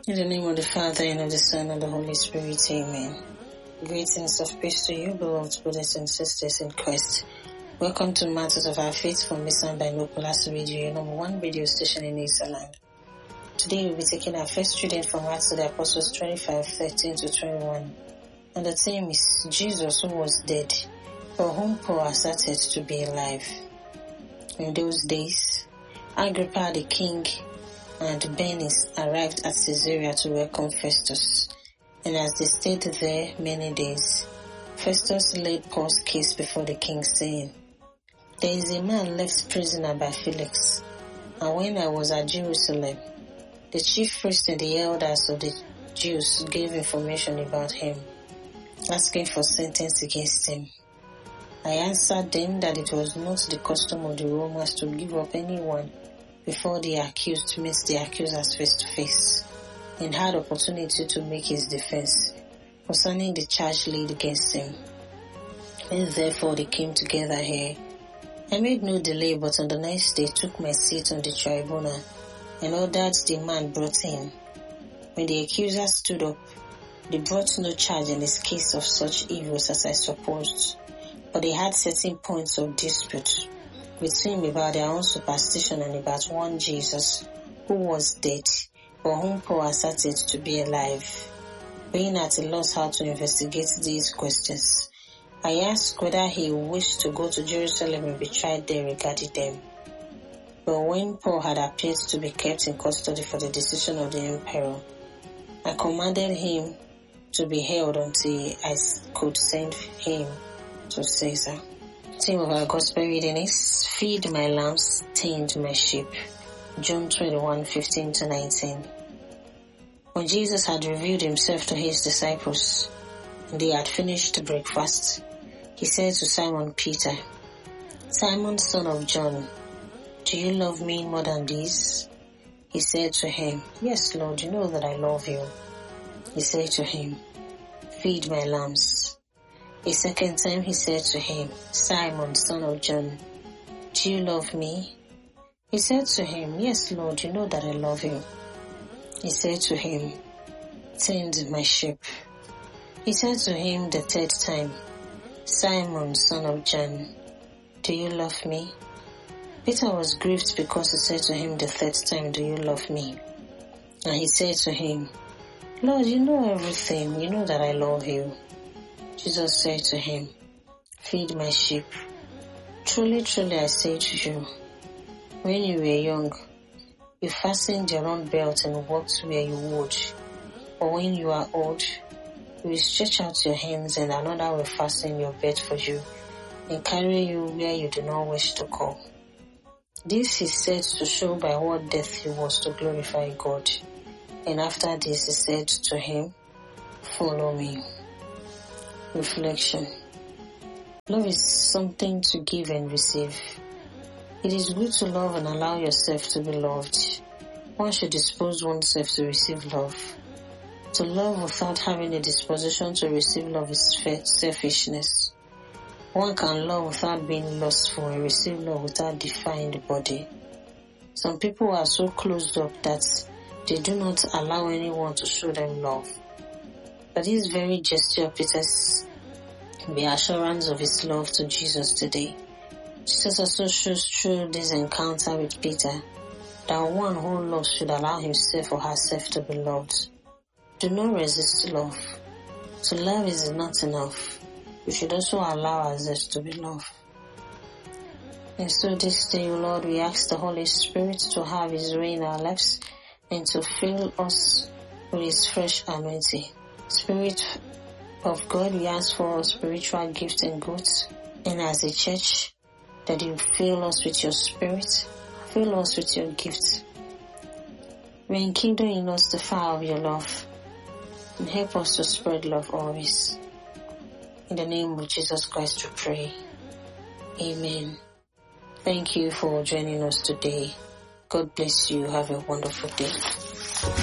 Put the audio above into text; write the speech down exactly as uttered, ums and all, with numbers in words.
In the name of the Father, and of the Son, and of the Holy Spirit, amen. Greetings of peace to you, beloved brothers and sisters in Christ. Welcome to Matters of Our Faith from Mission Binoculars Radio, your number one radio station in Israel. Today we'll be taking our first reading from Acts of the Apostles twenty-five, thirteen to twenty-one. And the theme is Jesus who was dead, for whom Paul asserted to be alive. In those days, Agrippa the king and Bernice arrived at Caesarea to welcome Festus, and as they stayed there many days, Festus laid Paul's case before the king, saying, "There is a man left prisoner by Felix, and when I was at Jerusalem, the chief priests and the elders of the Jews gave information about him, asking for sentence against him. I answered them that it was not the custom of the Romans to give up anyone before the accused meets the accusers face to face, and had opportunity to make his defense concerning the charge laid against him. And therefore they came together here. I made no delay, but on the next day took my seat on the tribunal, and ordered the man brought in. When the accuser stood up, they brought no charge in his case of such evils as I supposed, but they had certain points of dispute between him about their own superstition and about one Jesus who was dead, for whom Paul asserted to be alive. Being at a loss how to investigate these questions, I asked whether he wished to go to Jerusalem and be tried there regarding them. But when Paul had appeared to be kept in custody for the decision of the emperor, I commanded him to be held until I could send him to Caesar." The theme of our gospel reading is "Feed my lambs, tend my sheep." John twenty-one, fifteen to nineteen. When Jesus had revealed himself to his disciples, and they had finished breakfast, he said to Simon Peter, "Simon, son of John, do you love me more than these?" He said to him, "Yes, Lord, you know that I love you." He said to him, "Feed my lambs." A second time he said to him, "Simon, son of John, do you love me?" He said to him, "Yes, Lord, you know that I love you." He said to him, "Tend my sheep." He said to him the third time, "Simon, son of John, do you love me?" Peter was grieved because he said to him the third time, "Do you love me?" And he said to him, "Lord, you know everything. You know that I love you." Jesus said to him, "Feed my sheep. Truly, truly, I say to you, when you were young, you fastened your own belt and walked where you would. But when you are old, you will stretch out your hands and another will fasten your belt for you and carry you where you do not wish to go." This he said to show by what death he was to glorify God. And after this he said to him, "Follow me." Reflection. Love is something to give and receive. It is good to love and allow yourself to be loved. One should dispose oneself to receive love. To love without having a disposition to receive love is selfishness. One can love without being lustful and receive love without defying the body. Some people are so closed up that they do not allow anyone to show them love. But this very gesture of Peter's the assurance of his love to Jesus today. Jesus also shows through this encounter with Peter that one who loves should allow himself or herself to be loved. Do not resist love. To love is not enough. We should also allow ourselves to be loved. And so this day, Lord, we ask the Holy Spirit to have his way in our lives and to fill us with his fresh anointing. Spirit of God, we ask for spiritual gifts and goods, and as a church, that you fill us with your spirit, fill us with your gifts. Rekindle in us the fire of your love, and help us to spread love always. In the name of Jesus Christ we pray. Amen. Thank you for joining us today. God bless you. Have a wonderful day.